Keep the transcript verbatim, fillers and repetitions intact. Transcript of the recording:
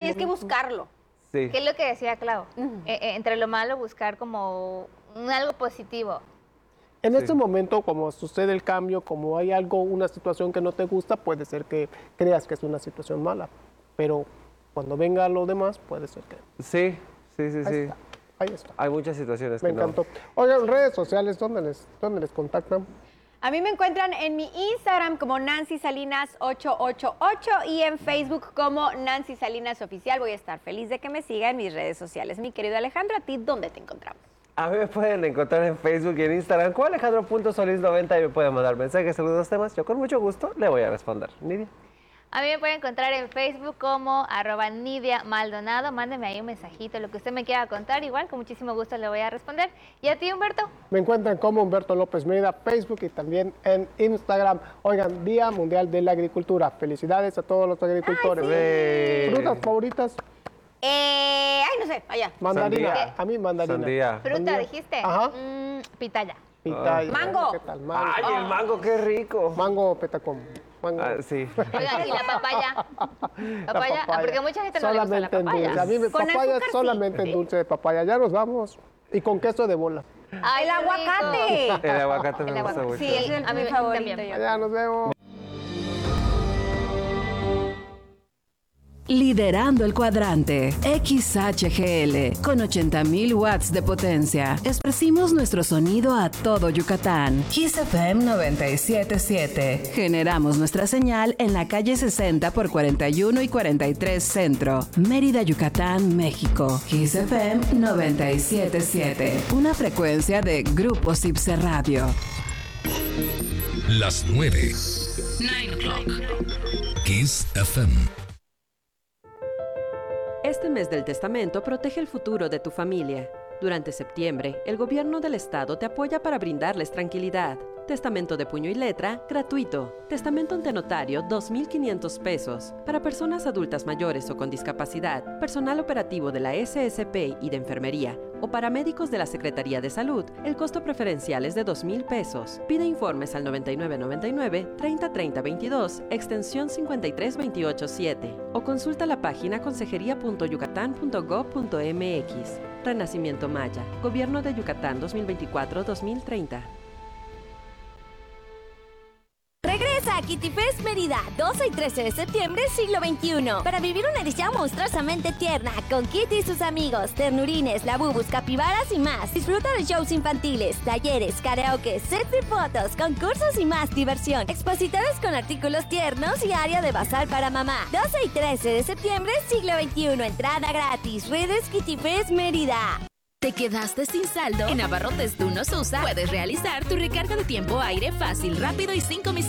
tienes que buscarlo. Sí. ¿Qué es lo que decía Clau? Ujú. Eh, eh, entre lo malo, buscar como un algo positivo. En Sí. este momento, como sucede el cambio, como hay algo, una situación que no te gusta, puede ser que creas que es una situación mala. Pero cuando venga lo demás, puede ser que... Sí, sí, sí, Ahí sí. está. Ahí está. Hay muchas situaciones Me que no. encantó. Oigan, redes sociales, ¿dónde les, dónde les contactan? A mí me encuentran en mi Instagram como Nancy Salinas ocho ocho ocho y en Facebook como Nancy Salinas Oficial. Voy a estar feliz de que me siga en mis redes sociales. Mi querido Alejandro, ¿a ti dónde te encontramos? A mí me pueden encontrar en Facebook y en Instagram como alejandro punto solis noventa y me pueden mandar mensajes, saludos, temas. Yo con mucho gusto le voy a responder. Nidia. A mí me pueden encontrar en Facebook como arroba Nidia Maldonado. Mándeme ahí un mensajito, lo que usted me quiera contar. Igual, con muchísimo gusto le voy a responder. ¿Y a ti, Humberto? Me encuentran como Humberto López Mérida, Facebook y también en Instagram. Oigan, Día Mundial de la Agricultura. Felicidades a todos los agricultores. Sí. ¿Frutas favoritas? Eh, ay, no sé, allá. Mandarina. Sandía. A mí mandarina. Sandía. Fruta, Sandía. dijiste. Ajá. Mm, pitaya. Pitaya. Mango. ¿Qué tal? Mango. Ay, el mango, qué rico. Mango petacón. Mango. Ah, sí. Oigan, ¿y la papaya? La Papaya, ah, porque a mucha gente no le gusta la solamente en papaya. dulce. A mí me Con papaya azúcar, sí. solamente en dulce de papaya. Ya nos vamos. Y con queso de bola. Ay, El qué rico. aguacate. El aguacate me El gusta aguacate. mucho. Sí, es el, A mí mi me- favorito. también. yo. Allá nos vemos. Liderando el cuadrante, X H G L, con ochenta mil watts de potencia. Esparcimos nuestro sonido a todo Yucatán. Kiss F M noventa y siete punto siete. Generamos nuestra señal en la calle sesenta por cuarenta y uno y cuarenta y tres Centro, Mérida, Yucatán, México. Kiss F M noventa y siete punto siete. Una frecuencia de Grupo Cipse Radio. Las nueve. Nine o'clock. Kiss F M. Este mes del testamento protege el futuro de tu familia. Durante septiembre, el gobierno del estado te apoya para brindarles tranquilidad. Testamento de puño y letra, gratuito. Testamento ante notario, dos mil quinientos pesos. Para personas adultas mayores o con discapacidad, personal operativo de la S S P y de enfermería, o paramédicos de la Secretaría de Salud, el costo preferencial es de dos mil pesos. Pide informes al noventa y nueve noventa y nueve, treinta treinta veintidós, extensión cincuenta y tres veintiocho siete, o consulta la página consejería punto yucatán punto gob punto m x. Renacimiento Maya, Gobierno de Yucatán dos mil veinticuatro a dos mil treinta. Regresa a Kitty Fest Mérida, doce y trece de septiembre, siglo veintiuno, para vivir una edición monstruosamente tierna, con Kitty y sus amigos, ternurines, labubus, capibaras y más. Disfruta de shows infantiles, talleres, karaoke, sets de fotos, concursos y más diversión. Expositores con artículos tiernos y área de bazar para mamá. doce y trece de septiembre, siglo veintiuno, entrada gratis. Redes Kitty Fest Mérida. ¿Te quedaste sin saldo? En Abarrotes Duno Sousa puedes realizar tu recarga de tiempo aire fácil, rápido y sin comisión.